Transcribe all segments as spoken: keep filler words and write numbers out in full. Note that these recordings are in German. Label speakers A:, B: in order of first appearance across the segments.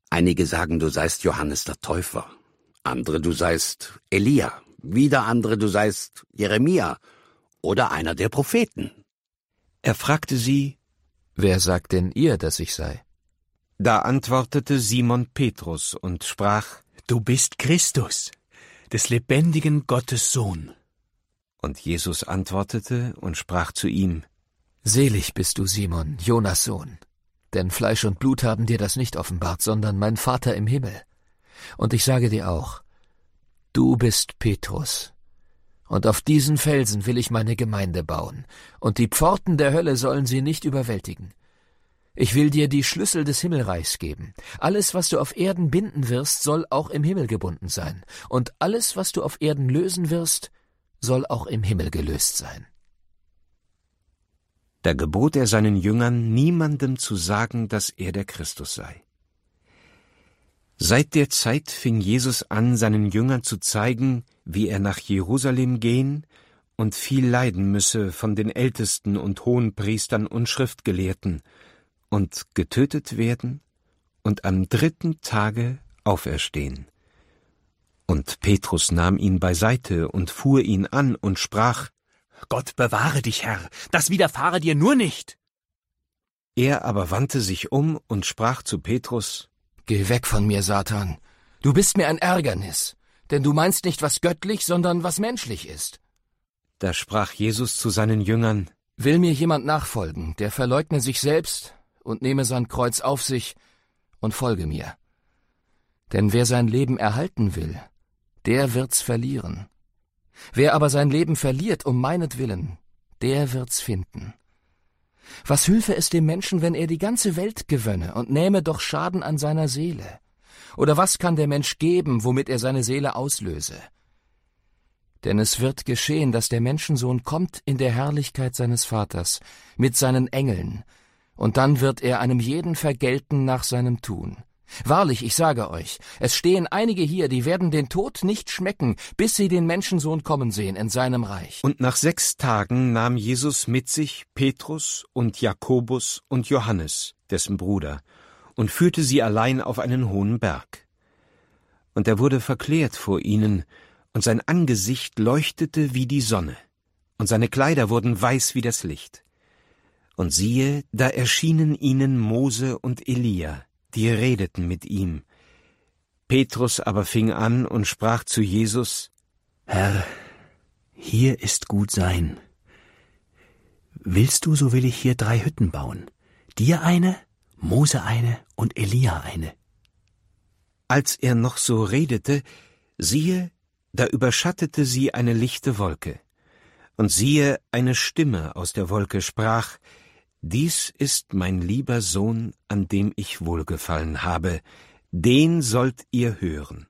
A: Einige sagen, du seist Johannes der Täufer, andere, du seist Elia, wieder andere, du seist Jeremia oder einer der Propheten.
B: Er fragte sie:
C: Wer sagt denn ihr, dass ich sei?
B: Da antwortete Simon Petrus und sprach:
D: Du bist Christus, des lebendigen Gottes Sohn.
B: Und Jesus antwortete und sprach zu ihm:
C: Selig bist du, Simon, Jonas Sohn, denn Fleisch und Blut haben dir das nicht offenbart, sondern mein Vater im Himmel. Und ich sage dir auch, du bist Petrus, und auf diesen Felsen will ich meine Gemeinde bauen, und die Pforten der Hölle sollen sie nicht überwältigen. Ich will dir die Schlüssel des Himmelreichs geben. Alles, was du auf Erden binden wirst, soll auch im Himmel gebunden sein, und alles, was du auf Erden lösen wirst, soll auch im Himmel gelöst sein.
B: Da gebot er seinen Jüngern, niemandem zu sagen, dass er der Christus sei. Seit der Zeit fing Jesus an, seinen Jüngern zu zeigen, wie er nach Jerusalem gehen und viel leiden müsse von den Ältesten und Hohenpriestern und Schriftgelehrten und getötet werden und am dritten Tage auferstehen. Und Petrus nahm ihn beiseite und fuhr ihn an und sprach:
D: Gott bewahre dich, Herr, das widerfahre dir nur nicht.
B: Er aber wandte sich um und sprach zu Petrus:
C: Geh weg von mir, Satan. Du bist mir ein Ärgernis, denn du meinst nicht, was göttlich, sondern was menschlich ist.
B: Da sprach Jesus zu seinen Jüngern:
C: Will mir jemand nachfolgen, der verleugne sich selbst und nehme sein Kreuz auf sich und folge mir. Denn wer sein Leben erhalten will, der wird's verlieren. Wer aber sein Leben verliert um meinetwillen, der wird's finden. Was hülfe es dem Menschen, wenn er die ganze Welt gewönne und nähme doch Schaden an seiner Seele? Oder was kann der Mensch geben, womit er seine Seele auslöse? Denn es wird geschehen, dass der Menschensohn kommt in der Herrlichkeit seines Vaters mit seinen Engeln, und dann wird er einem jeden vergelten nach seinem Tun. Wahrlich, ich sage euch, es stehen einige hier, die werden den Tod nicht schmecken, bis sie den Menschensohn kommen sehen in seinem Reich.
B: Und nach sechs Tagen nahm Jesus mit sich Petrus und Jakobus und Johannes, dessen Bruder, und führte sie allein auf einen hohen Berg. Und er wurde verklärt vor ihnen, und sein Angesicht leuchtete wie die Sonne, und seine Kleider wurden weiß wie das Licht. Und siehe, da erschienen ihnen Mose und Elia, die redeten mit ihm. Petrus aber fing an und sprach zu Jesus:
D: Herr, hier ist gut sein. Willst du, so will ich hier drei Hütten bauen. Dir eine, Mose eine und Elia eine.
B: Als er noch so redete, siehe, da überschattete sie eine lichte Wolke. Und siehe, eine Stimme aus der Wolke sprach: Dies ist mein lieber Sohn, an dem ich wohlgefallen habe, den sollt ihr hören.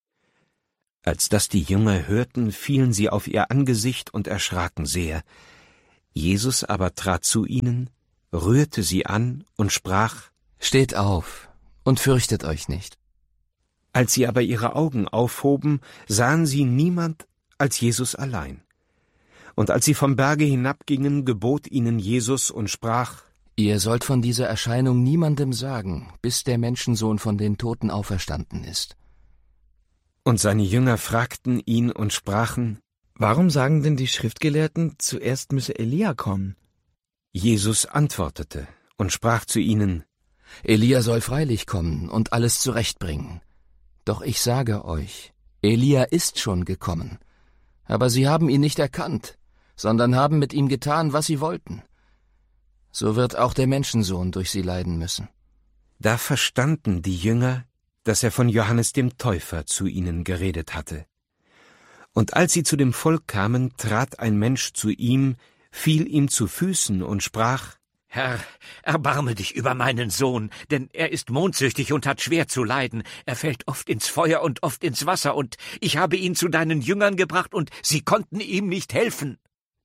B: Als das die Jünger hörten, fielen sie auf ihr Angesicht und erschraken sehr. Jesus aber trat zu ihnen, rührte sie an und sprach:
C: Steht auf und fürchtet euch nicht.
B: Als sie aber ihre Augen aufhoben, sahen sie niemand als Jesus allein. Und als sie vom Berge hinabgingen, gebot ihnen Jesus und sprach:
C: Ihr sollt von dieser Erscheinung niemandem sagen, bis der Menschensohn von den Toten auferstanden ist.
B: Und seine Jünger fragten ihn und sprachen:
E: Warum sagen denn die Schriftgelehrten, zuerst müsse Elia kommen?
B: Jesus antwortete und sprach zu ihnen:
C: Elia soll freilich kommen und alles zurechtbringen. Doch ich sage euch, Elia ist schon gekommen, aber sie haben ihn nicht erkannt, sondern haben mit ihm getan, was sie wollten. So wird auch der Menschensohn durch sie leiden müssen.
B: Da verstanden die Jünger, dass er von Johannes dem Täufer zu ihnen geredet hatte. Und als sie zu dem Volk kamen, trat ein Mensch zu ihm, fiel ihm zu Füßen und sprach:
F: Herr, erbarme dich über meinen Sohn, denn er ist mondsüchtig und hat schwer zu leiden. Er fällt oft ins Feuer und oft ins Wasser, und ich habe ihn zu deinen Jüngern gebracht, und sie konnten ihm nicht helfen.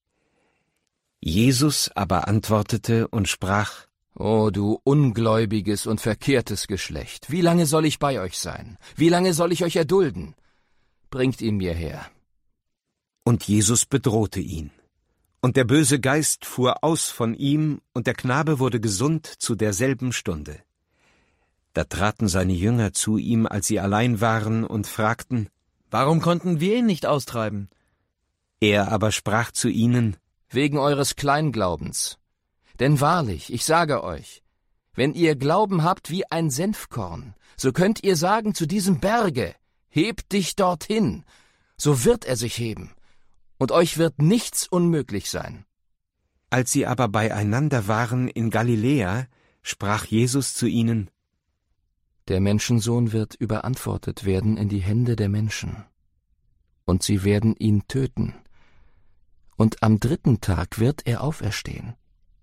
B: Jesus aber antwortete und sprach:
C: O du ungläubiges und verkehrtes Geschlecht, wie lange soll ich bei euch sein? Wie lange soll ich euch erdulden? Bringt ihn mir her.
B: Und Jesus bedrohte ihn. Und der böse Geist fuhr aus von ihm, und der Knabe wurde gesund zu derselben Stunde. Da traten seine Jünger zu ihm, als sie allein waren, und fragten:
E: Warum konnten wir ihn nicht austreiben?
B: Er aber sprach zu ihnen:
C: Wegen eures Kleinglaubens. Denn wahrlich, ich sage euch, wenn ihr Glauben habt wie ein Senfkorn, so könnt ihr sagen zu diesem Berge: Heb dich dorthin, so wird er sich heben, und euch wird nichts unmöglich sein.
B: Als sie aber beieinander waren in Galiläa, sprach Jesus zu ihnen:
C: Der Menschensohn wird überantwortet werden in die Hände der Menschen, und sie werden ihn töten, und am dritten Tag wird er auferstehen.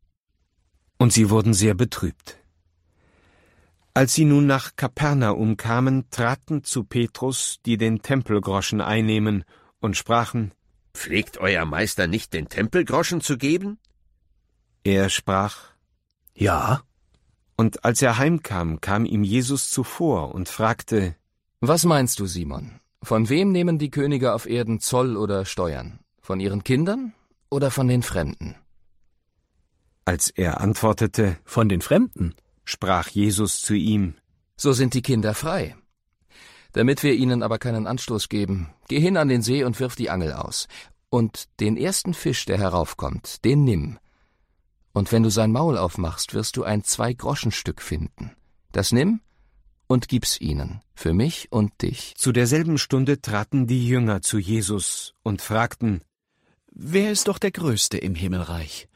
B: Und sie wurden sehr betrübt. Als sie nun nach Kapernaum kamen, traten zu Petrus, die den Tempelgroschen einnehmen, und sprachen:
A: Pflegt euer Meister nicht, den Tempelgroschen zu geben?
B: Er sprach:
D: Ja.
B: Und als er heimkam, kam ihm Jesus zuvor und fragte:
C: Was meinst du, Simon? Von wem nehmen die Könige auf Erden Zoll oder Steuern? Von ihren Kindern oder von den Fremden?
B: Als er antwortete:
D: Von den Fremden,
B: sprach Jesus zu ihm:
C: So sind die Kinder frei. Damit wir ihnen aber keinen Anstoß geben, geh hin an den See und wirf die Angel aus. Und den ersten Fisch, der heraufkommt, den nimm. Und wenn du sein Maul aufmachst, wirst du ein Zwei-Groschen-Stück finden. Das nimm und gib's ihnen, für mich und dich.
B: Zu derselben Stunde traten die Jünger zu Jesus und fragten:
D: wer ist doch der Größte im Himmelreich?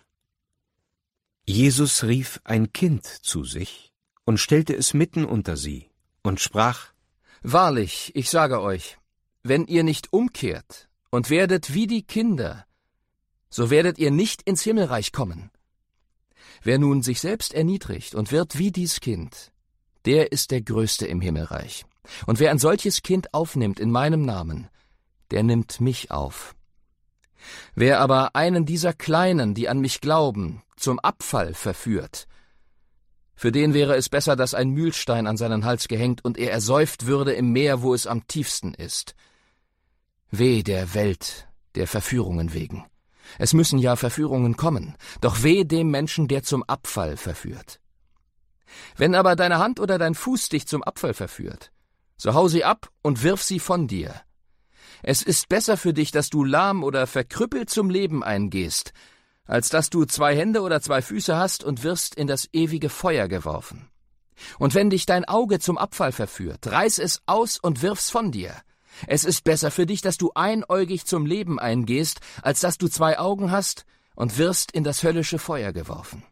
B: Jesus rief ein Kind zu sich und stellte es mitten unter sie und sprach:
C: Wahrlich, ich sage euch, wenn ihr nicht umkehrt und werdet wie die Kinder, so werdet ihr nicht ins Himmelreich kommen. Wer nun sich selbst erniedrigt und wird wie dies Kind, der ist der Größte im Himmelreich. Und wer ein solches Kind aufnimmt in meinem Namen, der nimmt mich auf. Wer aber einen dieser Kleinen, die an mich glauben, zum Abfall verführt, für den wäre es besser, dass ein Mühlstein an seinen Hals gehängt und er ersäuft würde im Meer, wo es am tiefsten ist. Weh der Welt, der Verführungen wegen. Es müssen ja Verführungen kommen, doch weh dem Menschen, der zum Abfall verführt. Wenn aber deine Hand oder dein Fuß dich zum Abfall verführt, so hau sie ab und wirf sie von dir. Es ist besser für dich, dass du lahm oder verkrüppelt zum Leben eingehst, als dass du zwei Hände oder zwei Füße hast und wirst in das ewige Feuer geworfen. Und wenn dich dein Auge zum Abfall verführt, reiß es aus und wirf's von dir. Es ist besser für dich, dass du einäugig zum Leben eingehst, als dass du zwei Augen hast und wirst in das höllische Feuer geworfen.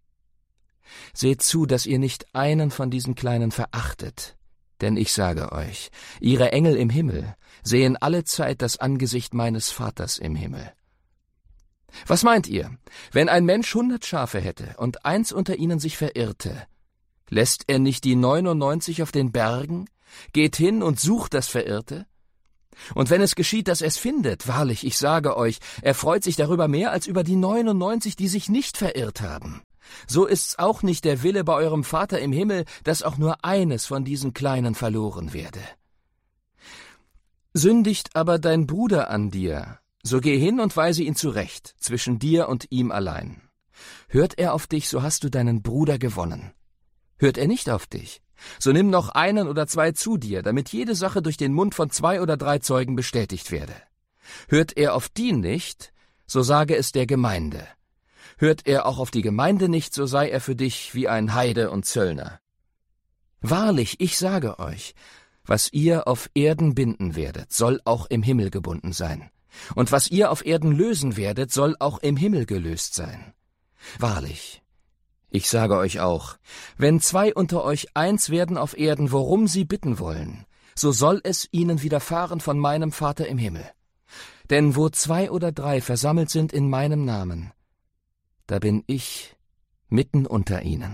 C: Seht zu, dass ihr nicht einen von diesen Kleinen verachtet, denn ich sage euch, ihre Engel im Himmel sehen allezeit das Angesicht meines Vaters im Himmel. Was meint ihr, wenn ein Mensch hundert Schafe hätte und eins unter ihnen sich verirrte, lässt er nicht die neunundneunzig auf den Bergen, geht hin und sucht das Verirrte? Und wenn es geschieht, dass er es findet, wahrlich, ich sage euch, er freut sich darüber mehr als über die neunundneunzig, die sich nicht verirrt haben. So ist's auch nicht der Wille bei eurem Vater im Himmel, dass auch nur eines von diesen Kleinen verloren werde. Sündigt aber dein Bruder an dir, so geh hin und weise ihn zurecht, zwischen dir und ihm allein. Hört er auf dich, so hast du deinen Bruder gewonnen. Hört er nicht auf dich, so nimm noch einen oder zwei zu dir, damit jede Sache durch den Mund von zwei oder drei Zeugen bestätigt werde. Hört er auf die nicht, so sage es der Gemeinde. Hört er auch auf die Gemeinde nicht, so sei er für dich wie ein Heide und Zöllner. Wahrlich, ich sage euch, was ihr auf Erden binden werdet, soll auch im Himmel gebunden sein. Und was ihr auf Erden lösen werdet, soll auch im Himmel gelöst sein. Wahrlich, ich sage euch auch, wenn zwei unter euch eins werden auf Erden, worum sie bitten wollen, so soll es ihnen widerfahren von meinem Vater im Himmel. Denn wo zwei oder drei versammelt sind in meinem Namen, da bin ich mitten unter ihnen.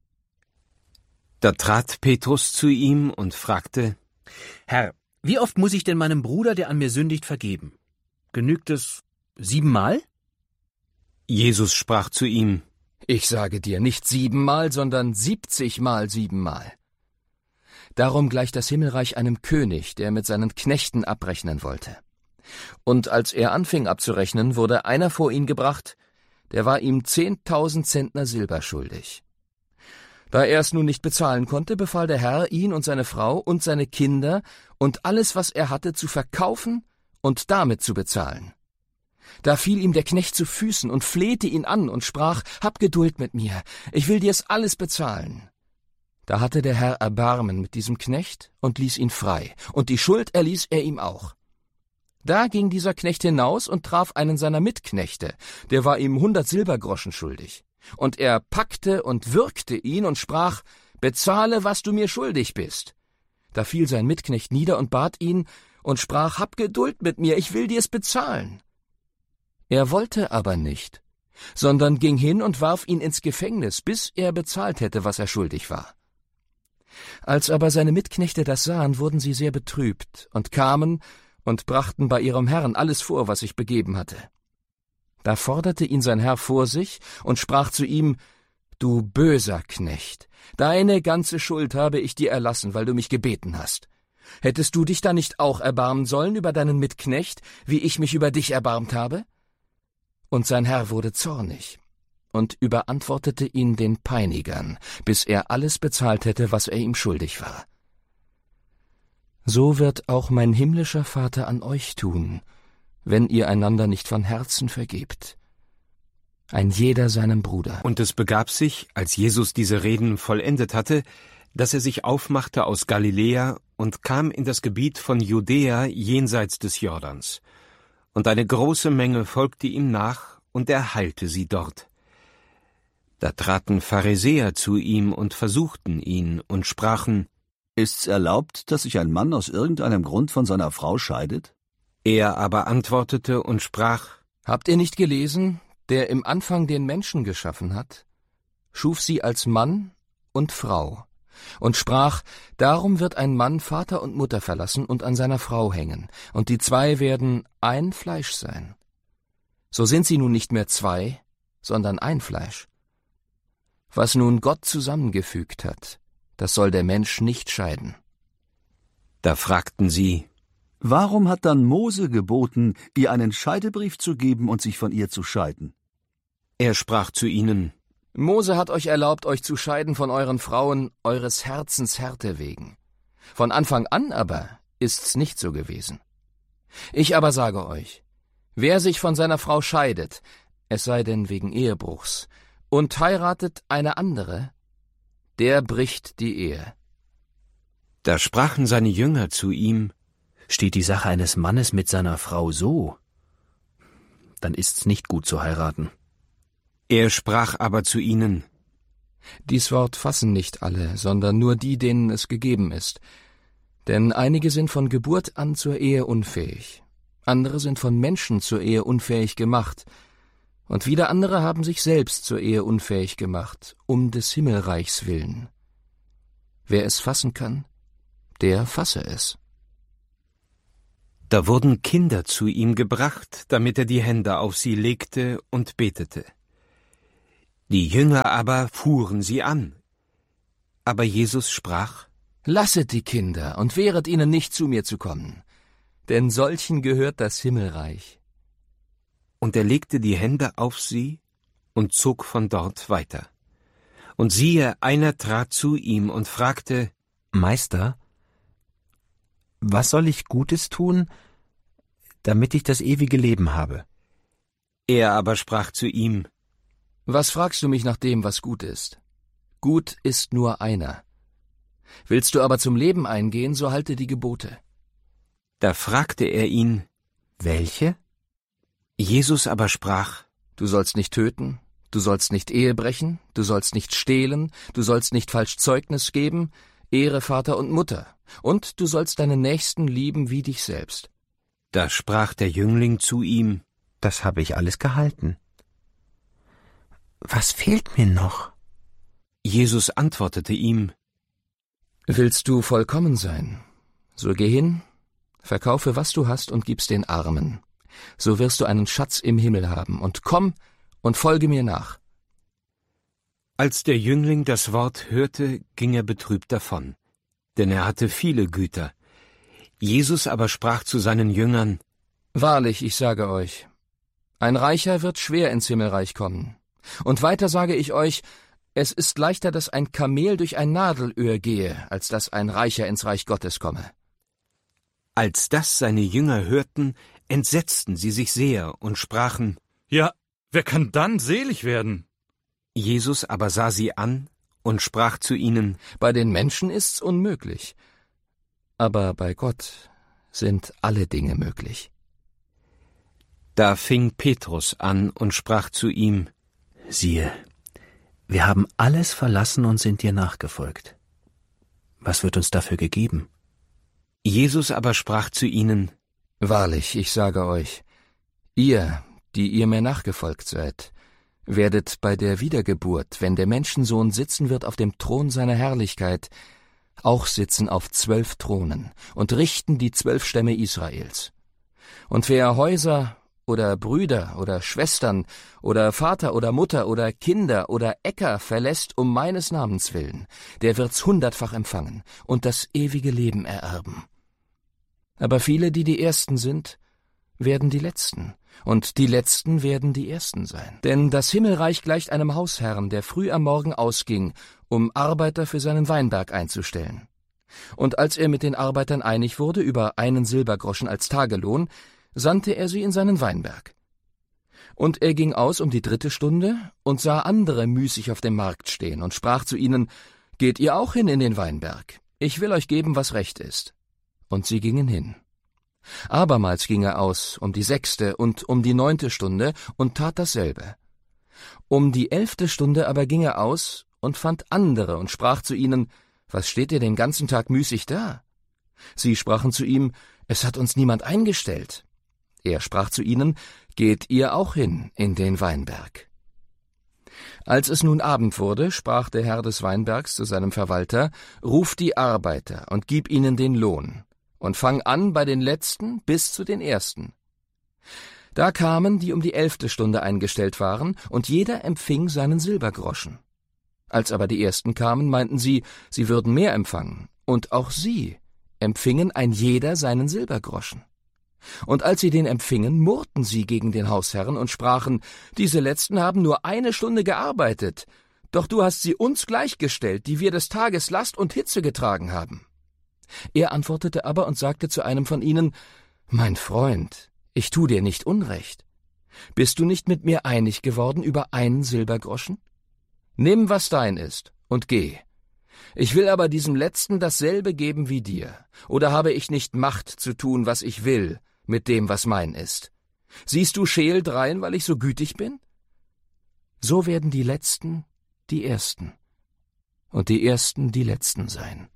B: Da trat Petrus zu ihm und fragte:
D: Herr, wie oft muss ich denn meinem Bruder, der an mir sündigt, vergeben? Genügt es siebenmal?
B: Jesus sprach zu ihm:
C: Ich sage dir, nicht siebenmal, sondern siebzigmal siebenmal. Darum gleicht das Himmelreich einem König, der mit seinen Knechten abrechnen wollte. Und als er anfing abzurechnen, wurde einer vor ihn gebracht, der war ihm zehntausend Zentner Silber schuldig. Da er es nun nicht bezahlen konnte, befahl der Herr, ihn und seine Frau und seine Kinder und alles, was er hatte, zu verkaufen und damit zu bezahlen. Da fiel ihm der Knecht zu Füßen und flehte ihn an und sprach: »Hab Geduld mit mir, ich will dir's alles bezahlen.« Da hatte der Herr Erbarmen mit diesem Knecht und ließ ihn frei, und die Schuld erließ er ihm auch. Da ging dieser Knecht hinaus und traf einen seiner Mitknechte, der war ihm hundert Silbergroschen schuldig. Und er packte und würgte ihn und sprach: »Bezahle, was du mir schuldig bist.« Da fiel sein Mitknecht nieder und bat ihn und sprach: »Hab Geduld mit mir, ich will dir's bezahlen.« Er wollte aber nicht, sondern ging hin und warf ihn ins Gefängnis, bis er bezahlt hätte, was er schuldig war. Als aber seine Mitknechte das sahen, wurden sie sehr betrübt und kamen und brachten bei ihrem Herrn alles vor, was sich begeben hatte. Da forderte ihn sein Herr vor sich und sprach zu ihm: »Du böser Knecht, deine ganze Schuld habe ich dir erlassen, weil du mich gebeten hast. Hättest du dich da nicht auch erbarmen sollen über deinen Mitknecht, wie ich mich über dich erbarmt habe?« Und sein Herr wurde zornig und überantwortete ihn den Peinigern, bis er alles bezahlt hätte, was er ihm schuldig war. So wird auch mein himmlischer Vater an euch tun, wenn ihr einander nicht von Herzen vergebt. Ein jeder seinem Bruder.
B: Und es begab sich, als Jesus diese Reden vollendet hatte, dass er sich aufmachte aus Galiläa und kam in das Gebiet von Judäa jenseits des Jordans. Und eine große Menge folgte ihm nach, und er heilte sie dort. Da traten Pharisäer zu ihm und versuchten ihn und sprachen:
G: Ist's erlaubt, dass sich ein Mann aus irgendeinem Grund von seiner Frau scheidet?
B: Er aber antwortete und sprach:
C: Habt ihr nicht gelesen, der im Anfang den Menschen geschaffen hat, schuf sie als Mann und Frau, und sprach: Darum wird ein Mann Vater und Mutter verlassen und an seiner Frau hängen, und die zwei werden ein Fleisch sein. So sind sie nun nicht mehr zwei, sondern ein Fleisch. Was nun Gott zusammengefügt hat, das soll der Mensch nicht scheiden.
B: Da fragten sie:
G: Warum hat dann Mose geboten, ihr einen Scheidebrief zu geben und sich von ihr zu scheiden?
B: Er sprach zu ihnen:
C: Mose hat euch erlaubt, euch zu scheiden von euren Frauen, eures Herzens Härte wegen. Von Anfang an aber ist's nicht so gewesen. Ich aber sage euch, wer sich von seiner Frau scheidet, es sei denn wegen Ehebruchs, und heiratet eine andere, der bricht die Ehe.
B: Da sprachen seine Jünger zu ihm:
D: Steht die Sache eines Mannes mit seiner Frau so, dann ist's nicht gut zu heiraten.
B: Er sprach aber zu ihnen:
C: Dies Wort fassen nicht alle, sondern nur die, denen es gegeben ist. Denn einige sind von Geburt an zur Ehe unfähig, andere sind von Menschen zur Ehe unfähig gemacht, und wieder andere haben sich selbst zur Ehe unfähig gemacht, um des Himmelreichs willen. Wer es fassen kann, der fasse es.
B: Da wurden Kinder zu ihm gebracht, damit er die Hände auf sie legte und betete. Die Jünger aber fuhren sie an. Aber Jesus sprach:
C: Lasset die Kinder und wehret ihnen nicht, zu mir zu kommen, denn solchen gehört das Himmelreich.
B: Und er legte die Hände auf sie und zog von dort weiter. Und siehe, einer trat zu ihm und fragte:
E: Meister, was soll ich Gutes tun, damit ich das ewige Leben habe?
B: Er aber sprach zu ihm:
C: Was fragst du mich nach dem, was gut ist? Gut ist nur einer. Willst du aber zum Leben eingehen, so halte die Gebote.
B: Da fragte er ihn:
E: Welche?
B: Jesus aber sprach:
C: Du sollst nicht töten, du sollst nicht Ehe brechen, du sollst nicht stehlen, du sollst nicht falsch Zeugnis geben, ehre Vater und Mutter, und du sollst deinen Nächsten lieben wie dich selbst.
B: Da sprach der Jüngling zu ihm:
E: Das habe ich alles gehalten. Was fehlt mir noch?
B: Jesus antwortete ihm:
C: Willst du vollkommen sein? So geh hin, verkaufe, was du hast, und gib's den Armen. So wirst du einen Schatz im Himmel haben, und komm und folge mir nach.
B: Als der Jüngling das Wort hörte, ging er betrübt davon, denn er hatte viele Güter. Jesus aber sprach zu seinen Jüngern:
C: Wahrlich, ich sage euch, ein Reicher wird schwer ins Himmelreich kommen. Und weiter sage ich euch, Es ist leichter, dass ein Kamel durch ein Nadelöhr gehe, als dass ein Reicher ins Reich Gottes komme.
B: Als das seine Jünger hörten, entsetzten sie sich sehr und sprachen:
H: Ja, wer kann dann selig werden?
B: Jesus aber sah sie an und sprach zu ihnen:
C: Bei den Menschen ist's unmöglich, aber bei Gott sind alle Dinge möglich.
B: Da fing Petrus an und sprach zu ihm:
D: Siehe, wir haben alles verlassen und sind dir nachgefolgt. Was wird uns dafür gegeben?
B: Jesus aber sprach zu ihnen:
C: Wahrlich, ich sage euch, ihr, die ihr mir nachgefolgt seid, werdet bei der Wiedergeburt, wenn der Menschensohn sitzen wird auf dem Thron seiner Herrlichkeit, auch sitzen auf zwölf Thronen und richten die zwölf Stämme Israels. Und wer Häuser oder Brüder oder Schwestern oder Vater oder Mutter oder Kinder oder Äcker verlässt um meines Namens willen, der wird's hundertfach empfangen und das ewige Leben ererben. Aber viele, die die Ersten sind, werden die Letzten, und die Letzten werden die Ersten sein. Denn das Himmelreich gleicht einem Hausherrn, der früh am Morgen ausging, um Arbeiter für seinen Weinberg einzustellen. Und als er mit den Arbeitern einig wurde über einen Silbergroschen als Tagelohn, sandte er sie in seinen Weinberg. Und er ging aus um die dritte Stunde und sah andere müßig auf dem Markt stehen und sprach zu ihnen: Geht ihr auch hin in den Weinberg? Ich will euch geben, was recht ist. Und sie gingen hin. Abermals ging er aus um die sechste und um die neunte Stunde und tat dasselbe. Um die elfte Stunde aber ging er aus und fand andere und sprach zu ihnen: Was steht ihr den ganzen Tag müßig da? Sie sprachen zu ihm: Es hat uns niemand eingestellt. Er sprach zu ihnen: Geht ihr auch hin in den Weinberg. Als es nun Abend wurde, sprach der Herr des Weinbergs zu seinem Verwalter: Ruf die Arbeiter und gib ihnen den Lohn, und fang an bei den Letzten bis zu den Ersten. Da kamen, die um die elfte Stunde eingestellt waren, und jeder empfing seinen Silbergroschen. Als aber die Ersten kamen, meinten sie, sie würden mehr empfangen, und auch sie empfingen ein jeder seinen Silbergroschen. Und als sie den empfingen, murrten sie gegen den Hausherrn und sprachen: Diese Letzten haben nur eine Stunde gearbeitet, doch du hast sie uns gleichgestellt, die wir des Tages Last und Hitze getragen haben. Er antwortete aber und sagte zu einem von ihnen: Mein Freund, ich tu dir nicht Unrecht. Bist du nicht mit mir einig geworden über einen Silbergroschen? Nimm, was dein ist, und geh. Ich will aber diesem Letzten dasselbe geben wie dir. Oder habe ich nicht Macht zu tun, was ich will, mit dem, was mein ist? Siehst du scheel drein, weil ich so gütig bin? So werden die Letzten die Ersten, und die Ersten die Letzten sein.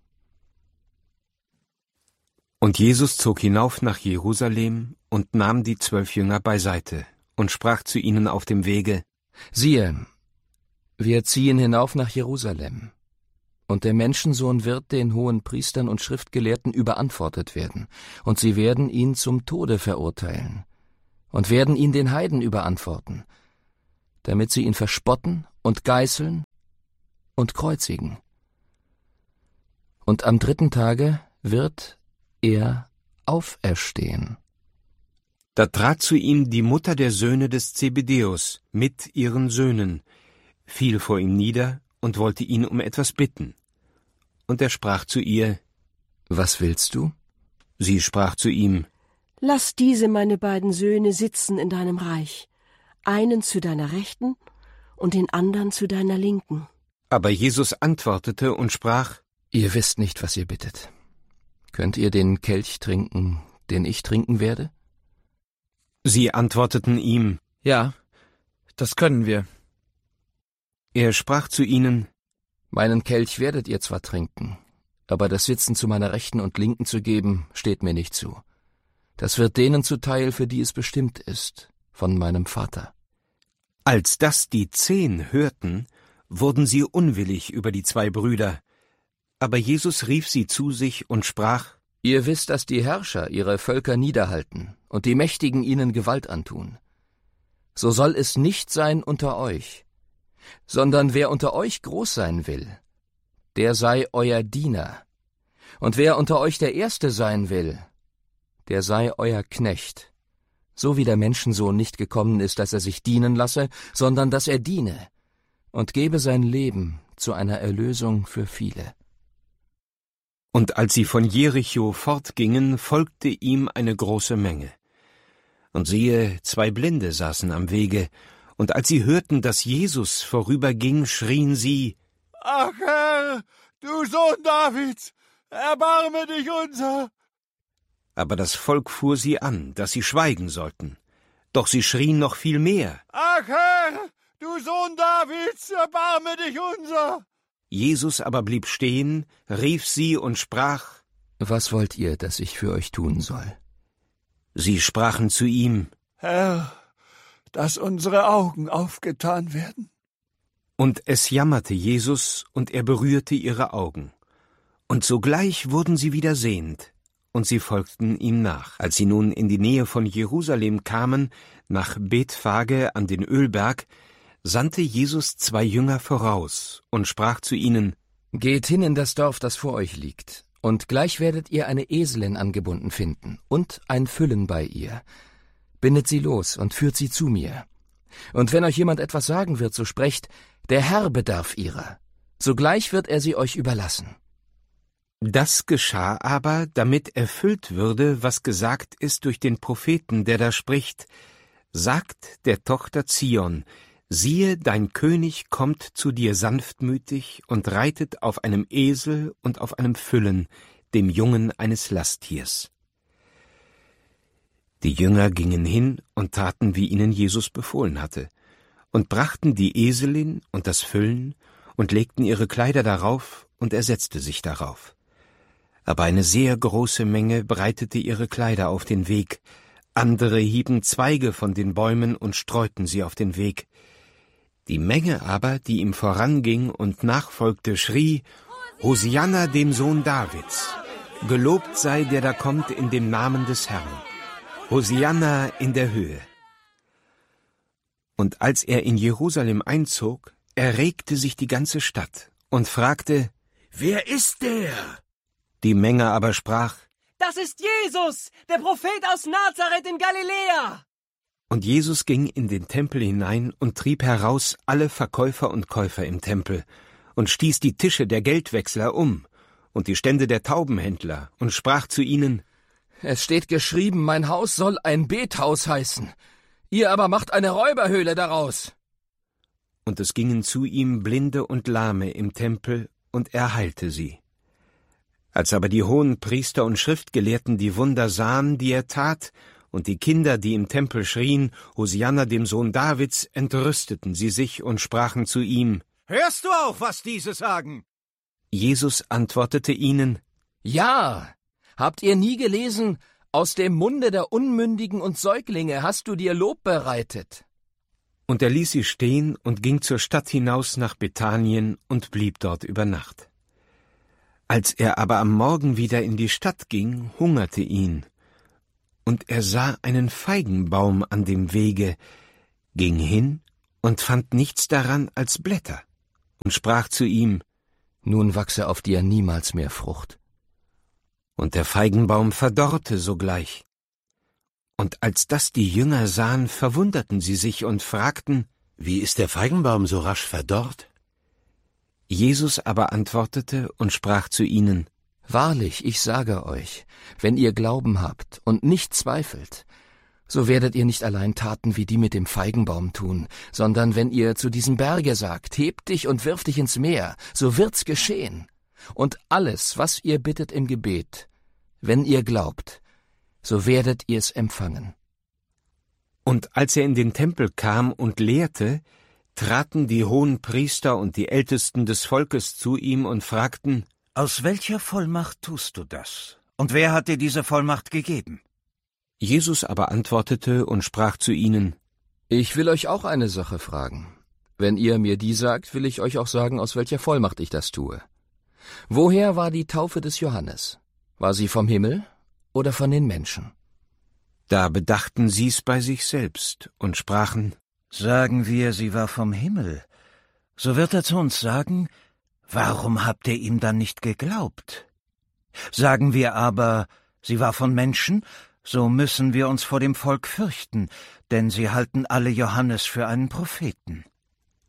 B: Und Jesus zog hinauf nach Jerusalem und nahm die zwölf Jünger beiseite und sprach zu ihnen auf dem Wege:
C: Siehe, wir ziehen hinauf nach Jerusalem, und der Menschensohn wird den Hohenpriestern und Schriftgelehrten überantwortet werden, und sie werden ihn zum Tode verurteilen und werden ihn den Heiden überantworten, damit sie ihn verspotten und geißeln und kreuzigen. Und am dritten Tage wird er auferstehen.
B: Da trat zu ihm die Mutter der Söhne des Zebedäus mit ihren Söhnen, fiel vor ihm nieder und wollte ihn um etwas bitten. Und er sprach zu ihr:
C: Was willst du?
B: Sie sprach zu ihm:
I: Lass diese meine beiden Söhne sitzen in deinem Reich, einen zu deiner Rechten und den anderen zu deiner Linken.
B: Aber Jesus antwortete und sprach:
C: Ihr wisst nicht, was ihr bittet. Könnt ihr den Kelch trinken, den ich trinken werde?
B: Sie antworteten ihm:
E: Ja, das können wir.
B: Er sprach zu ihnen:
C: Meinen Kelch werdet ihr zwar trinken, aber das Sitzen zu meiner Rechten und Linken zu geben, steht mir nicht zu. Das wird denen zuteil, für die es bestimmt ist, von meinem Vater.
B: Als das die Zehn hörten, wurden sie unwillig über die zwei Brüder. Aber Jesus rief sie zu sich und sprach:
C: Ihr wisst, dass die Herrscher ihre Völker niederhalten und die Mächtigen ihnen Gewalt antun. So soll es nicht sein unter euch, sondern wer unter euch groß sein will, der sei euer Diener. Und wer unter euch der Erste sein will, der sei euer Knecht. So wie der Menschensohn nicht gekommen ist, dass er sich dienen lasse, sondern dass er diene und gebe sein Leben zu einer Erlösung für viele.
B: Und als sie von Jericho fortgingen, folgte ihm eine große Menge. Und siehe, zwei Blinde saßen am Wege, und als sie hörten, dass Jesus vorüberging, schrien sie:
J: »Ach Herr, du Sohn Davids, erbarme dich unser!«
B: Aber das Volk fuhr sie an, dass sie schweigen sollten. Doch sie schrien noch viel mehr:
J: »Ach Herr, du Sohn Davids, erbarme dich unser!«
B: Jesus aber blieb stehen, rief sie und sprach:
C: »Was wollt ihr, dass ich für euch tun soll?«
B: Sie sprachen zu ihm:
J: »Herr, dass unsere Augen aufgetan werden.«
B: Und es jammerte Jesus, und er berührte ihre Augen. Und sogleich wurden sie wieder sehend, und sie folgten ihm nach. Als sie nun in die Nähe von Jerusalem kamen, nach Bethphage an den Ölberg, sandte Jesus zwei Jünger voraus und sprach zu ihnen:
C: »Geht hin in das Dorf, das vor euch liegt, und gleich werdet ihr eine Eselin angebunden finden und ein Füllen bei ihr. Bindet sie los und führt sie zu mir. Und wenn euch jemand etwas sagen wird, so sprecht: Der Herr bedarf ihrer. Sogleich wird er sie euch überlassen.«
B: Das geschah aber, damit erfüllt würde, was gesagt ist durch den Propheten, der da spricht: Sagt der Tochter Zion: Siehe, dein König kommt zu dir sanftmütig und reitet auf einem Esel und auf einem Füllen, dem Jungen eines Lasttiers. Die Jünger gingen hin und taten, wie ihnen Jesus befohlen hatte, und brachten die Eselin und das Füllen und legten ihre Kleider darauf, und er setzte sich darauf. Aber eine sehr große Menge breitete ihre Kleider auf den Weg, andere hieben Zweige von den Bäumen und streuten sie auf den Weg. Die Menge aber, die ihm voranging und nachfolgte, schrie: Hosianna dem Sohn Davids! Gelobt sei, der da kommt in dem Namen des Herrn! Hosianna in der Höhe! Und als er in Jerusalem einzog, erregte sich die ganze Stadt und fragte:
F: Wer ist der?
B: Die Menge aber sprach:
K: Das ist Jesus, der Prophet aus Nazareth in Galiläa!
B: Und Jesus ging in den Tempel hinein und trieb heraus alle Verkäufer und Käufer im Tempel und stieß die Tische der Geldwechsler um und die Stände der Taubenhändler und sprach zu ihnen:
C: Es steht geschrieben, mein Haus soll ein Bethaus heißen. Ihr aber macht eine Räuberhöhle daraus.
B: Und es gingen zu ihm Blinde und Lahme im Tempel, und er heilte sie. Als aber die hohen Priester und Schriftgelehrten die Wunder sahen, die er tat, und die Kinder, die im Tempel schrien: Hosianna dem Sohn Davids, entrüsteten sie sich und sprachen zu ihm:
F: Hörst du auch, was diese sagen?
B: Jesus antwortete ihnen:
C: Ja, habt ihr nie gelesen, aus dem Munde der Unmündigen und Säuglinge hast du dir Lob bereitet?
B: Und er ließ sie stehen und ging zur Stadt hinaus nach Bethanien und blieb dort über Nacht. Als er aber am Morgen wieder in die Stadt ging, hungerte ihn. Und er sah einen Feigenbaum an dem Wege, ging hin und fand nichts daran als Blätter und sprach zu ihm:
C: Nun wachse auf dir niemals mehr Frucht.
B: Und der Feigenbaum verdorrte sogleich. Und als das die Jünger sahen, verwunderten sie sich und fragten:
A: Wie ist der Feigenbaum so rasch verdorrt?
B: Jesus aber antwortete und sprach zu ihnen:
C: Wahrlich, ich sage euch, wenn ihr Glauben habt und nicht zweifelt, so werdet ihr nicht allein Taten wie die mit dem Feigenbaum tun, sondern wenn ihr zu diesem Berge sagt: Heb dich und wirf dich ins Meer, so wird's geschehen. Und alles, was ihr bittet im Gebet, wenn ihr glaubt, so werdet ihr's empfangen.
B: Und als er in den Tempel kam und lehrte, traten die hohen Priester und die Ältesten des Volkes zu ihm und fragten:
F: Aus welcher Vollmacht tust du das? Und wer hat dir diese Vollmacht gegeben?
B: Jesus aber antwortete und sprach zu ihnen:
C: Ich will euch auch eine Sache fragen. Wenn ihr mir die sagt, will ich euch auch sagen, aus welcher Vollmacht ich das tue. Woher war die Taufe des Johannes? War sie vom Himmel oder von den Menschen?
B: Da bedachten sie's bei sich selbst und sprachen:
F: Sagen wir, sie war vom Himmel, so wird er zu uns sagen: Warum habt ihr ihm dann nicht geglaubt? Sagen wir aber, sie war von Menschen, so müssen wir uns vor dem Volk fürchten, denn sie halten alle Johannes für einen Propheten.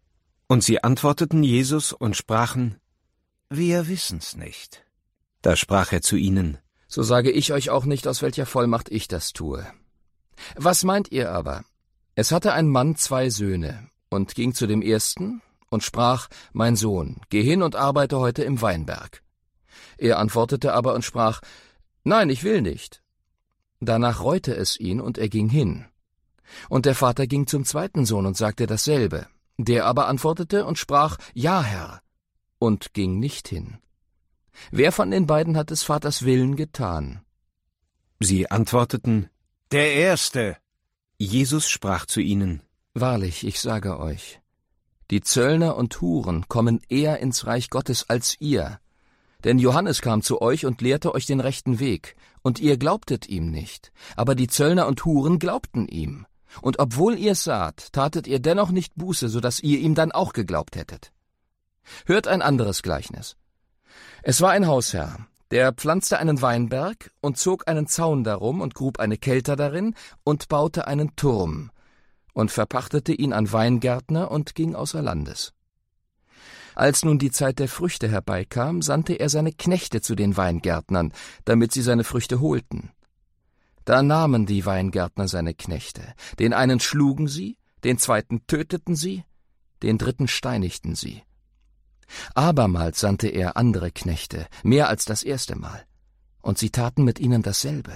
B: Und sie antworteten Jesus und sprachen: Wir wissen's nicht. Da sprach er zu ihnen:
C: So sage ich euch auch nicht, aus welcher Vollmacht ich das tue. Was meint ihr aber? Es hatte ein Mann zwei Söhne und ging zu dem ersten und sprach: Mein Sohn, geh hin und arbeite heute im Weinberg. Er antwortete aber und sprach: Nein, ich will nicht. Danach reute es ihn, und er ging hin. Und der Vater ging zum zweiten Sohn und sagte dasselbe. Der aber antwortete und sprach: Ja, Herr, und ging nicht hin. Wer von den beiden hat des Vaters Willen getan?
B: Sie antworteten:
J: Der Erste.
B: Jesus sprach zu ihnen:
C: Wahrlich, ich sage euch, die Zöllner und Huren kommen eher ins Reich Gottes als ihr. Denn Johannes kam zu euch und lehrte euch den rechten Weg, und ihr glaubtet ihm nicht. Aber die Zöllner und Huren glaubten ihm. Und obwohl ihr's saht, tatet ihr dennoch nicht Buße, so dass ihr ihm dann auch geglaubt hättet. Hört ein anderes Gleichnis. Es war ein Hausherr, der pflanzte einen Weinberg und zog einen Zaun darum und grub eine Kelter darin und baute einen Turm und verpachtete ihn an Weingärtner und ging außer Landes. Als nun die Zeit der Früchte herbeikam, sandte er seine Knechte zu den Weingärtnern, damit sie seine Früchte holten. Da nahmen die Weingärtner seine Knechte, den einen schlugen sie, den zweiten töteten sie, den dritten steinigten sie. Abermals sandte er andere Knechte, mehr als das erste Mal, und sie taten mit ihnen dasselbe.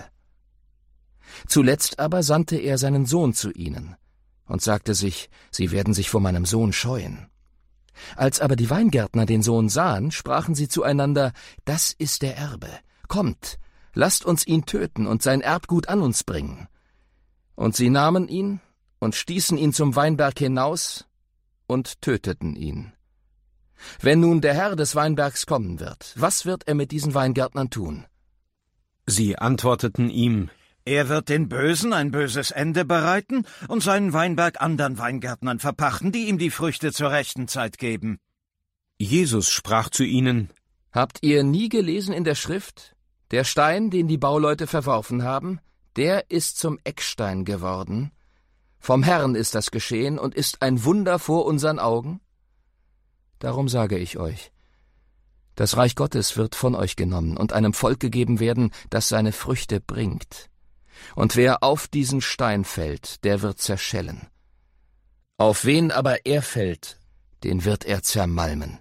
C: Zuletzt aber sandte er seinen Sohn zu ihnen und sagte sich, sie werden sich vor meinem Sohn scheuen. Als aber die Weingärtner den Sohn sahen, sprachen sie zueinander: Das ist der Erbe, kommt, lasst uns ihn töten und sein Erbgut an uns bringen. Und sie nahmen ihn und stießen ihn zum Weinberg hinaus und töteten ihn. Wenn nun der Herr des Weinbergs kommen wird, was wird er mit diesen Weingärtnern tun?
B: Sie antworteten ihm:
J: Er wird den Bösen ein böses Ende bereiten und seinen Weinberg anderen Weingärtnern verpachten, die ihm die Früchte zur rechten Zeit geben.
B: Jesus sprach zu ihnen:
C: Habt ihr nie gelesen in der Schrift: Der Stein, den die Bauleute verworfen haben, der ist zum Eckstein geworden. Vom Herrn ist das geschehen und ist ein Wunder vor unseren Augen. Darum sage ich euch, das Reich Gottes wird von euch genommen und einem Volk gegeben werden, das seine Früchte bringt. Und wer auf diesen Stein fällt, der wird zerschellen. Auf wen aber er fällt, den wird er zermalmen.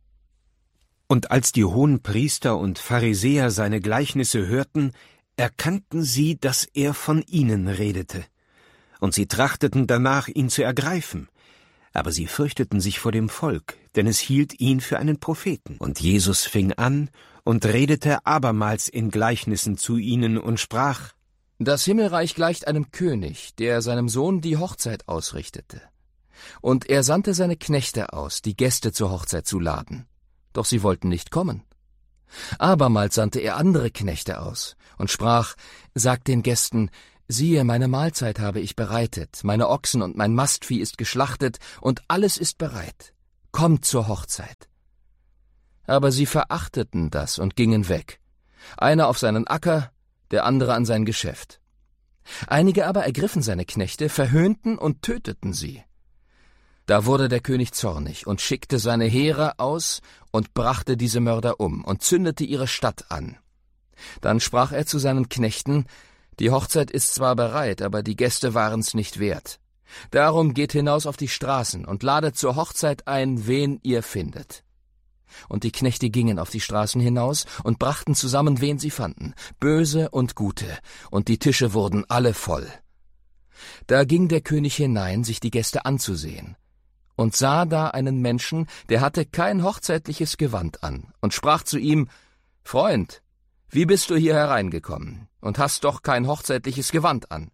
B: Und als die Hohenpriester und Pharisäer seine Gleichnisse hörten, erkannten sie, dass er von ihnen redete. Und sie trachteten danach, ihn zu ergreifen. Aber sie fürchteten sich vor dem Volk, denn es hielt ihn für einen Propheten. Und Jesus fing an und redete abermals in Gleichnissen zu ihnen und sprach:
C: Das Himmelreich gleicht einem König, der seinem Sohn die Hochzeit ausrichtete. Und er sandte seine Knechte aus, die Gäste zur Hochzeit zu laden. Doch sie wollten nicht kommen. Abermals sandte er andere Knechte aus und sprach: Sagt den Gästen: Siehe, meine Mahlzeit habe ich bereitet, meine Ochsen und mein Mastvieh ist geschlachtet, und alles ist bereit. Kommt zur Hochzeit. Aber sie verachteten das und gingen weg, einer auf seinen Acker, der andere an sein Geschäft. Einige aber ergriffen seine Knechte, verhöhnten und töteten sie. Da wurde der König zornig und schickte seine Heere aus und brachte diese Mörder um und zündete ihre Stadt an. Dann sprach er zu seinen Knechten: Die Hochzeit ist zwar bereit, aber die Gäste waren's nicht wert. Darum geht hinaus auf die Straßen und ladet zur Hochzeit ein, wen ihr findet. Und die Knechte gingen auf die Straßen hinaus und brachten zusammen, wen sie fanden, Böse und Gute, und die Tische wurden alle voll. Da ging der König hinein, sich die Gäste anzusehen, und sah da einen Menschen, der hatte kein hochzeitliches Gewand an, und sprach zu ihm: Freund, wie bist du hier hereingekommen und hast doch kein hochzeitliches Gewand an?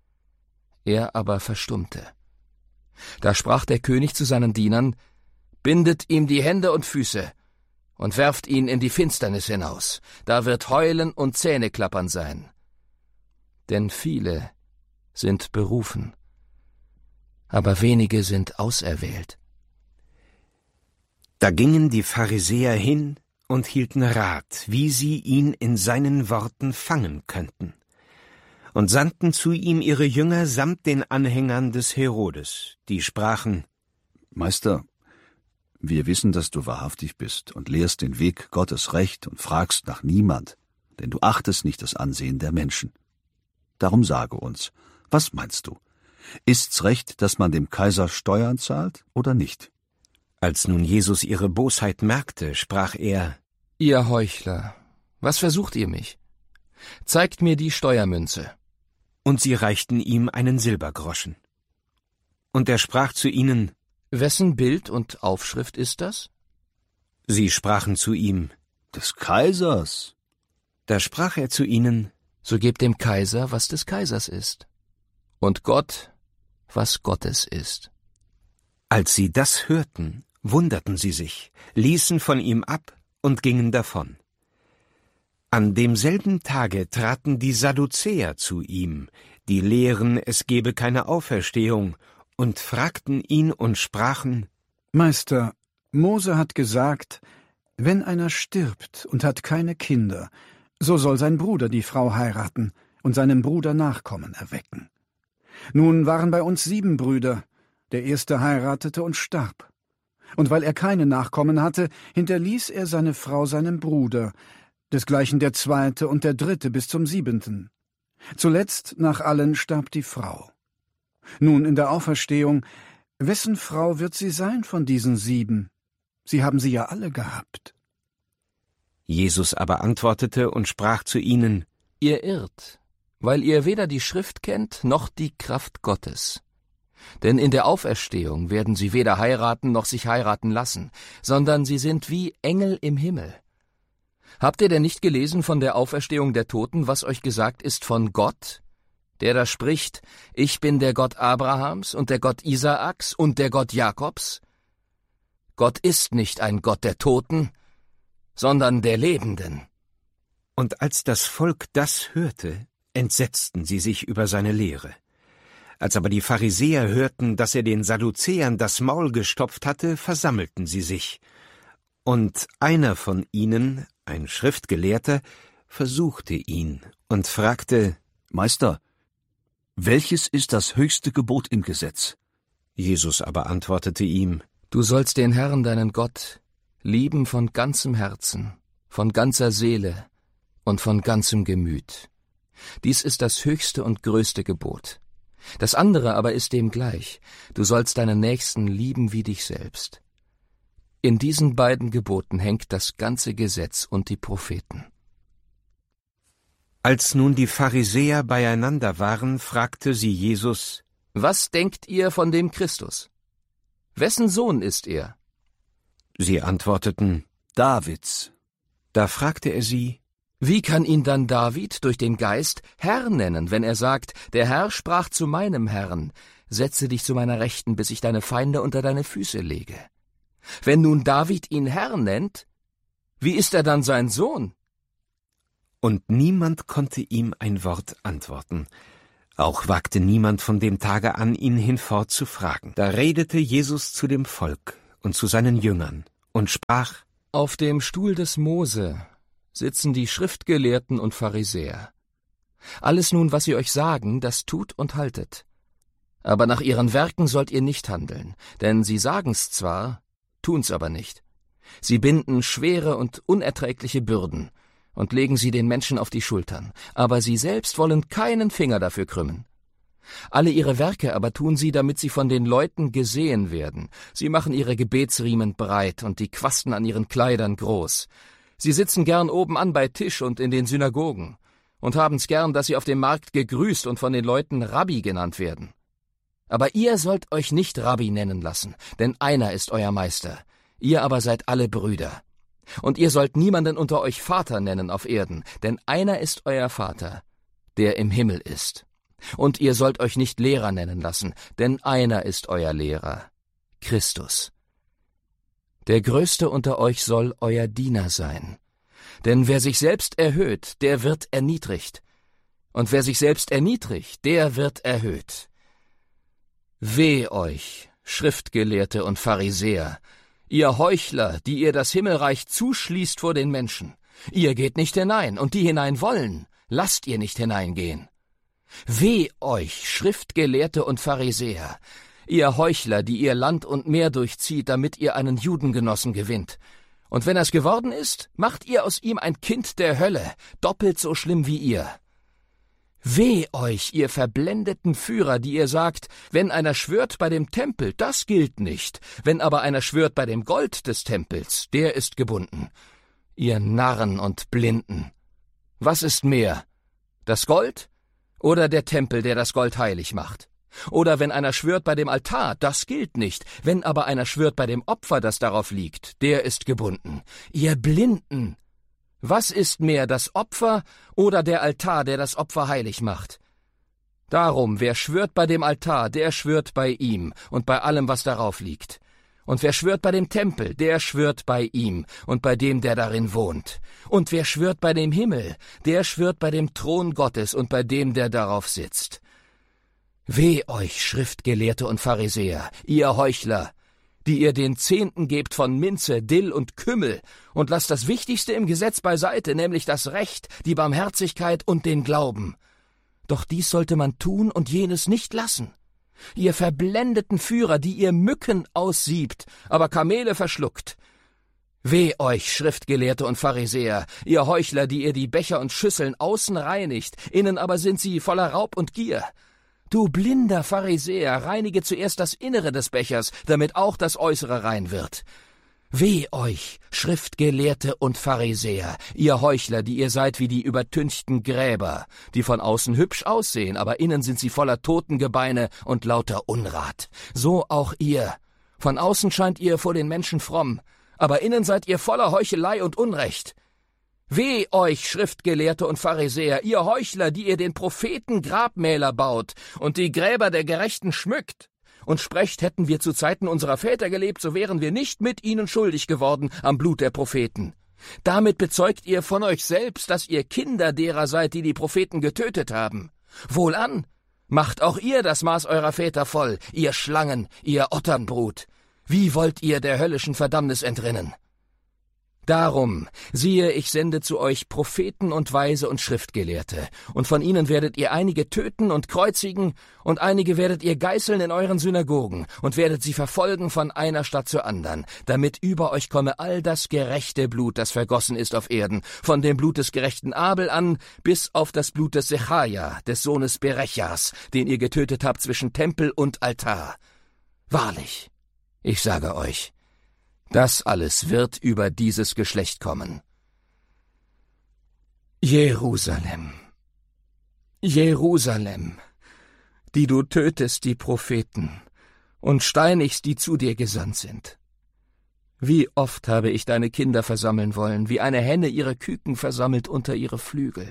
C: Er aber verstummte. Da sprach der König zu seinen Dienern: Bindet ihm die Hände und Füße und werft ihn in die Finsternis hinaus, da wird Heulen und Zähneklappern sein. Denn viele sind berufen, aber wenige sind auserwählt.
B: Da gingen die Pharisäer hin und hielten Rat, wie sie ihn in seinen Worten fangen könnten, und sandten zu ihm ihre Jünger samt den Anhängern des Herodes, die sprachen:
G: Meister, Wir wissen, dass du wahrhaftig bist und lehrst den Weg Gottes recht und fragst nach niemand, denn du achtest nicht das Ansehen der Menschen. Darum sage uns, was meinst du? Ist's recht, dass man dem Kaiser Steuern zahlt oder nicht?«
B: Als nun Jesus ihre Bosheit merkte, sprach er:
C: »Ihr Heuchler, was versucht ihr mich? Zeigt mir die Steuermünze.«
B: Und sie reichten ihm einen Silbergroschen. Und er sprach zu ihnen:
C: »Wessen Bild und Aufschrift ist das?«
B: Sie sprachen zu ihm:
G: »Des Kaisers.«
B: Da sprach er zu ihnen:
C: »So gebt dem Kaiser, was des Kaisers ist, und Gott, was Gottes ist.«
B: Als sie das hörten, wunderten sie sich, ließen von ihm ab und gingen davon. An demselben Tage traten die Sadduzäer zu ihm, die lehren, es gebe keine Auferstehung, und fragten ihn und sprachen:
L: »Meister, Mose hat gesagt, wenn einer stirbt und hat keine Kinder, so soll sein Bruder die Frau heiraten und seinem Bruder Nachkommen erwecken. Nun waren bei uns sieben Brüder, der erste heiratete und starb. Und weil er keine Nachkommen hatte, hinterließ er seine Frau seinem Bruder, desgleichen der zweite und der dritte bis zum siebenten. Zuletzt nach allen starb die Frau. Nun in der Auferstehung, wessen Frau wird sie sein von diesen sieben? Sie haben sie ja alle gehabt.«
B: Jesus aber antwortete und sprach zu ihnen:
C: »Ihr irrt, weil ihr weder die Schrift kennt, noch die Kraft Gottes. Denn in der Auferstehung werden sie weder heiraten noch sich heiraten lassen, sondern sie sind wie Engel im Himmel. Habt ihr denn nicht gelesen von der Auferstehung der Toten, was euch gesagt ist von Gott, der da spricht: Ich bin der Gott Abrahams und der Gott Isaaks und der Gott Jakobs? Gott ist nicht ein Gott der Toten, sondern der Lebenden.«
B: Und als das Volk das hörte, entsetzten sie sich über seine Lehre. Als aber die Pharisäer hörten, dass er den Sadduzäern das Maul gestopft hatte, versammelten sie sich. Und einer von ihnen, ein Schriftgelehrter, versuchte ihn und fragte:
G: »Meister, welches ist das höchste Gebot im Gesetz?«
B: Jesus aber antwortete ihm:
C: »Du sollst den Herrn, deinen Gott, lieben von ganzem Herzen, von ganzer Seele und von ganzem Gemüt. Dies ist das höchste und größte Gebot. Das andere aber ist dem gleich: Du sollst deinen Nächsten lieben wie dich selbst. In diesen beiden Geboten hängt das ganze Gesetz und die Propheten.«
B: Als nun die Pharisäer beieinander waren, fragte sie Jesus:
C: »Was denkt ihr von dem Christus? Wessen Sohn ist er?«
B: Sie antworteten:
G: »Davids.«
B: Da fragte er sie:
C: »Wie kann ihn dann David durch den Geist Herr nennen, wenn er sagt, der Herr sprach zu meinem Herrn: Setze dich zu meiner Rechten, bis ich deine Feinde unter deine Füße lege? Wenn nun David ihn Herr nennt, wie ist er dann sein Sohn?«
B: Und niemand konnte ihm ein Wort antworten. Auch wagte niemand von dem Tage an, ihn hinfort zu fragen. Da redete Jesus zu dem Volk und zu seinen Jüngern und sprach:
C: »Auf dem Stuhl des Mose sitzen die Schriftgelehrten und Pharisäer. Alles nun, was sie euch sagen, das tut und haltet. Aber nach ihren Werken sollt ihr nicht handeln, denn sie sagen's zwar, tun's aber nicht. Sie binden schwere und unerträgliche Bürden und legen sie den Menschen auf die Schultern, aber sie selbst wollen keinen Finger dafür krümmen. Alle ihre Werke aber tun sie, damit sie von den Leuten gesehen werden. Sie machen ihre Gebetsriemen breit und die Quasten an ihren Kleidern groß. Sie sitzen gern oben an bei Tisch und in den Synagogen und haben's gern, dass sie auf dem Markt gegrüßt und von den Leuten Rabbi genannt werden. Aber ihr sollt euch nicht Rabbi nennen lassen, denn einer ist euer Meister, ihr aber seid alle Brüder. Und ihr sollt niemanden unter euch Vater nennen auf Erden, denn einer ist euer Vater, der im Himmel ist. Und ihr sollt euch nicht Lehrer nennen lassen, denn einer ist euer Lehrer, Christus. Der Größte unter euch soll euer Diener sein. Denn wer sich selbst erhöht, der wird erniedrigt. Und wer sich selbst erniedrigt, der wird erhöht. Weh euch, Schriftgelehrte und Pharisäer, ihr Heuchler, die ihr das Himmelreich zuschließt vor den Menschen. Ihr geht nicht hinein, und die hinein wollen, lasst ihr nicht hineingehen. Weh euch, Schriftgelehrte und Pharisäer, ihr Heuchler, die ihr Land und Meer durchzieht, damit ihr einen Judengenossen gewinnt. Und wenn er's geworden ist, macht ihr aus ihm ein Kind der Hölle, doppelt so schlimm wie ihr. Weh euch, ihr verblendeten Führer, die ihr sagt, wenn einer schwört bei dem Tempel, das gilt nicht, wenn aber einer schwört bei dem Gold des Tempels, der ist gebunden. Ihr Narren und Blinden. Was ist mehr, das Gold oder der Tempel, der das Gold heilig macht? Oder wenn einer schwört bei dem Altar, das gilt nicht, wenn aber einer schwört bei dem Opfer, das darauf liegt, der ist gebunden. Ihr Blinden! Was ist mehr, das Opfer oder der Altar, der das Opfer heilig macht? Darum, wer schwört bei dem Altar, der schwört bei ihm und bei allem, was darauf liegt. Und wer schwört bei dem Tempel, der schwört bei ihm und bei dem, der darin wohnt. Und wer schwört bei dem Himmel, der schwört bei dem Thron Gottes und bei dem, der darauf sitzt. Weh euch, Schriftgelehrte und Pharisäer, ihr Heuchler, die ihr den Zehnten gebt von Minze, Dill und Kümmel und lasst das Wichtigste im Gesetz beiseite, nämlich das Recht, die Barmherzigkeit und den Glauben. Doch dies sollte man tun und jenes nicht lassen. Ihr verblendeten Führer, die ihr Mücken aussiebt, aber Kamele verschluckt. Weh euch, Schriftgelehrte und Pharisäer, ihr Heuchler, die ihr die Becher und Schüsseln außen reinigt, innen aber sind sie voller Raub und Gier. Du blinder Pharisäer, reinige zuerst das Innere des Bechers, damit auch das Äußere rein wird. Weh euch, Schriftgelehrte und Pharisäer, ihr Heuchler, die ihr seid wie die übertünchten Gräber, die von außen hübsch aussehen, aber innen sind sie voller Totengebeine und lauter Unrat. So auch ihr. Von außen scheint ihr vor den Menschen fromm, aber innen seid ihr voller Heuchelei und Unrecht. Weh euch, Schriftgelehrte und Pharisäer, ihr Heuchler, die ihr den Propheten Grabmäler baut und die Gräber der Gerechten schmückt. Und sprecht, hätten wir zu Zeiten unserer Väter gelebt, so wären wir nicht mit ihnen schuldig geworden am Blut der Propheten. Damit bezeugt ihr von euch selbst, dass ihr Kinder derer seid, die die Propheten getötet haben. Wohlan, macht auch ihr das Maß eurer Väter voll, ihr Schlangen, ihr Otternbrut. Wie wollt ihr der höllischen Verdammnis entrinnen? Darum, siehe, ich sende zu euch Propheten und Weise und Schriftgelehrte, und von ihnen werdet ihr einige töten und kreuzigen, und einige werdet ihr geißeln in euren Synagogen, und werdet sie verfolgen von einer Stadt zur andern, damit über euch komme all das gerechte Blut, das vergossen ist auf Erden, von dem Blut des gerechten Abel an, bis auf das Blut des Sechaja, des Sohnes Berechas, den ihr getötet habt zwischen Tempel und Altar. Wahrlich, ich sage euch, das alles wird über dieses Geschlecht kommen. Jerusalem, Jerusalem, die du tötest die Propheten und steinigst, die zu dir gesandt sind. Wie oft habe ich deine Kinder versammeln wollen, wie eine Henne ihre Küken versammelt unter ihre Flügel.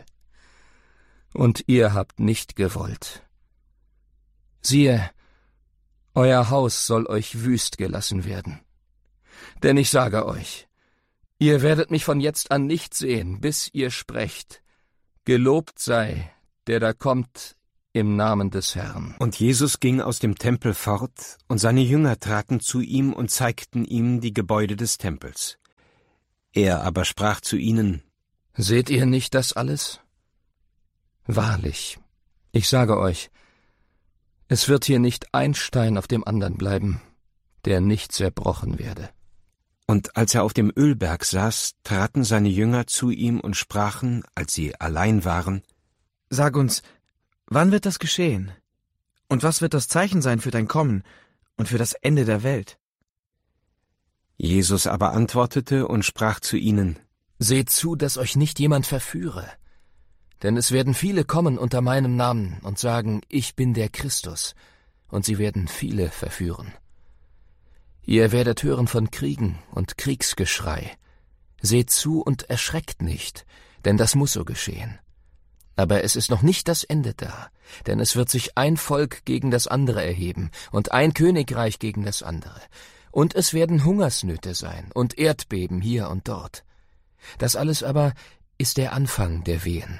C: Und ihr habt nicht gewollt. Siehe, euer Haus soll euch wüst gelassen werden. Denn ich sage euch, ihr werdet mich von jetzt an nicht sehen, bis ihr sprecht, gelobt sei, der da kommt im Namen des Herrn.
B: Und Jesus ging aus dem Tempel fort, und seine Jünger traten zu ihm und zeigten ihm die Gebäude des Tempels. Er aber sprach zu ihnen:
C: Seht ihr nicht das alles? Wahrlich, ich sage euch, es wird hier nicht ein Stein auf dem andern bleiben, der nicht zerbrochen werde.
B: Und als er auf dem Ölberg saß, traten seine Jünger zu ihm und sprachen, als sie allein waren:
E: Sag uns, wann wird das geschehen? Und was wird das Zeichen sein für dein Kommen und für das Ende der Welt?
B: Jesus aber antwortete und sprach zu ihnen:
C: Seht zu, dass euch nicht jemand verführe. Denn es werden viele kommen unter meinem Namen und sagen, ich bin der Christus, und sie werden viele verführen. Ihr werdet hören von Kriegen und Kriegsgeschrei. Seht zu und erschreckt nicht, denn das muss so geschehen. Aber es ist noch nicht das Ende da, denn es wird sich ein Volk gegen das andere erheben und ein Königreich gegen das andere. Und es werden Hungersnöte sein und Erdbeben hier und dort. Das alles aber ist der Anfang der Wehen.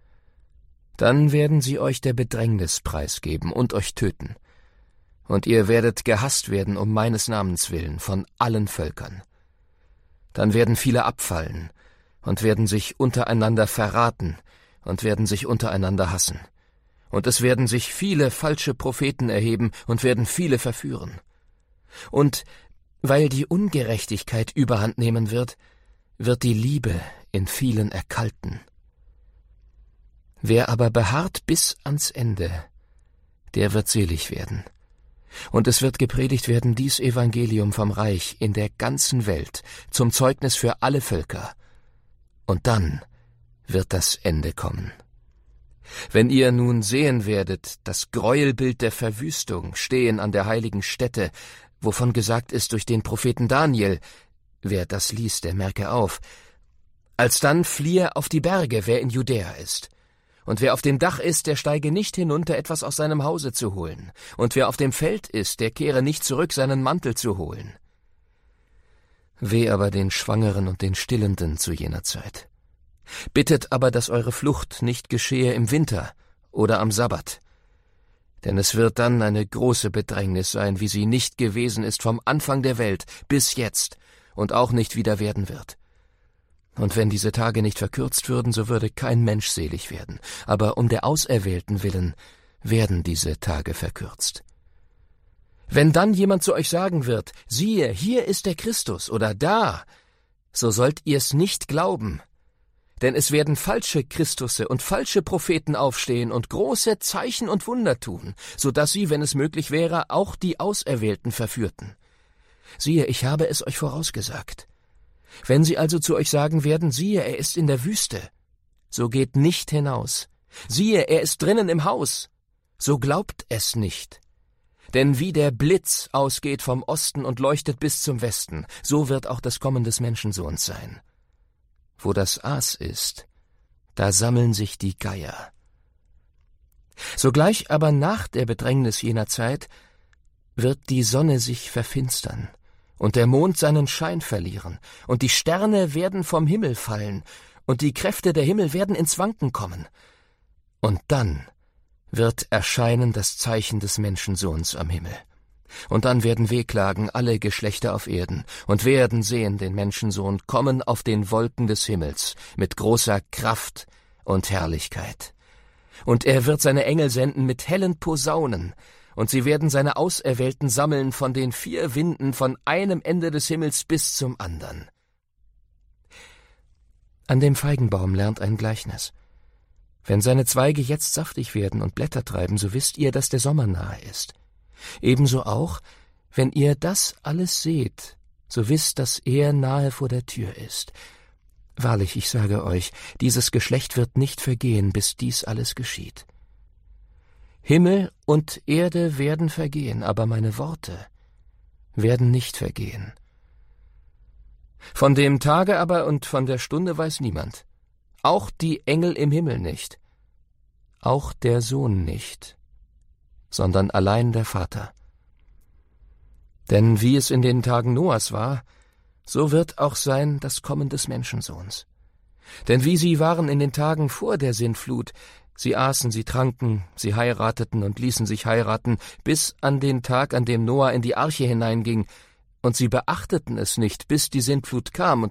C: Dann werden sie euch der Bedrängnis preisgeben und euch töten. Und ihr werdet gehasst werden um meines Namens willen von allen Völkern. Dann werden viele abfallen und werden sich untereinander verraten und werden sich untereinander hassen. und es werden sich viele falsche Propheten erheben und werden viele verführen. Und weil die Ungerechtigkeit überhand nehmen wird, wird die Liebe in vielen erkalten. Wer aber beharrt bis ans Ende, der wird selig werden. Und es wird gepredigt werden, dies Evangelium vom Reich in der ganzen Welt, zum Zeugnis für alle Völker. Und dann wird das Ende kommen. Wenn ihr nun sehen werdet, das Gräuelbild der Verwüstung stehen an der heiligen Stätte, wovon gesagt ist durch den Propheten Daniel, wer das liest, der merke auf, alsdann fliehe auf die Berge, wer in Judäa ist. Und wer auf dem Dach ist, der steige nicht hinunter, etwas aus seinem Hause zu holen. Und wer auf dem Feld ist, der kehre nicht zurück, seinen Mantel zu holen. Weh aber den Schwangeren und den Stillenden zu jener Zeit. Bittet aber, dass eure Flucht nicht geschehe im Winter oder am Sabbat. Denn es wird dann eine große Bedrängnis sein, wie sie nicht gewesen ist vom Anfang der Welt bis jetzt und auch nicht wieder werden wird. Und wenn diese Tage nicht verkürzt würden, so würde kein Mensch selig werden. Aber um der Auserwählten willen werden diese Tage verkürzt. Wenn dann jemand zu euch sagen wird, siehe, hier ist der Christus oder da, so sollt ihr's nicht glauben. Denn es werden falsche Christusse und falsche Propheten aufstehen und große Zeichen und Wunder tun, so dass sie, wenn es möglich wäre, auch die Auserwählten verführten. Siehe, ich habe es euch vorausgesagt. Wenn sie also zu euch sagen werden, siehe, er ist in der Wüste, so geht nicht hinaus. Siehe, er ist drinnen im Haus, so glaubt es nicht. Denn wie der Blitz ausgeht vom Osten und leuchtet bis zum Westen, so wird auch das Kommen des Menschensohns sein. Wo das Aas ist, da sammeln sich die Geier. Sogleich aber nach der Bedrängnis jener Zeit wird die Sonne sich verfinstern und der Mond seinen Schein verlieren, und die Sterne werden vom Himmel fallen, und die Kräfte der Himmel werden ins Wanken kommen. Und dann wird erscheinen das Zeichen des Menschensohns am Himmel. Und dann werden wehklagen alle Geschlechter auf Erden und werden sehen den Menschensohn kommen auf den Wolken des Himmels mit großer Kraft und Herrlichkeit. Und er wird seine Engel senden mit hellen Posaunen, und sie werden seine Auserwählten sammeln von den vier Winden von einem Ende des Himmels bis zum andern. An dem Feigenbaum lernt ein Gleichnis. Wenn seine Zweige jetzt saftig werden und Blätter treiben, so wisst ihr, dass der Sommer nahe ist. Ebenso auch, wenn ihr das alles seht, so wisst, dass er nahe vor der Tür ist. Wahrlich, ich sage euch, dieses Geschlecht wird nicht vergehen, bis dies alles geschieht. Himmel und Erde werden vergehen, aber meine Worte werden nicht vergehen. Von dem Tage aber und von der Stunde weiß niemand, auch die Engel im Himmel nicht, auch der Sohn nicht, sondern allein der Vater. Denn wie es in den Tagen Noahs war, so wird auch sein das Kommen des Menschensohns. Denn wie sie waren in den Tagen vor der Sintflut, sie aßen, sie tranken, sie heirateten und ließen sich heiraten, bis an den Tag, an dem Noah in die Arche hineinging, und sie beachteten es nicht, bis die Sintflut kam und